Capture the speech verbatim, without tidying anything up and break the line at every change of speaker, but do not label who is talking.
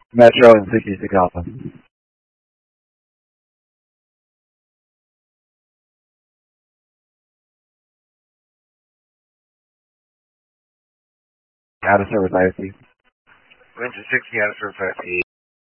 Metro and sixty-six Alpha. Out of service I O C.
Winter sixty out of service I O C.